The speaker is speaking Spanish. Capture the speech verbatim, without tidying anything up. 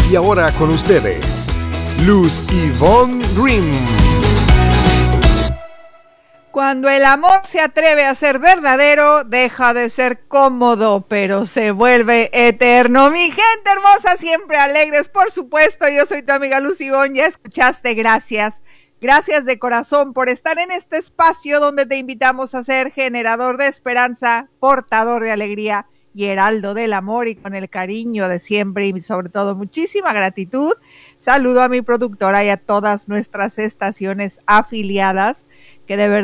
Y ahora con ustedes, Luz Ivonne Grimm. Cuando el amor se atreve a ser verdadero, deja de ser cómodo, pero se vuelve eterno. Mi gente hermosa, siempre alegres, por supuesto. Yo soy tu amiga Luz Ivonne, ya escuchaste, gracias. Gracias de corazón por estar en este espacio donde te invitamos a ser generador de esperanza, portador de alegría y heraldo del amor, y con el cariño de siempre y sobre todo muchísima gratitud. Saludo a mi productora y a todas nuestras estaciones afiliadas, que de verdad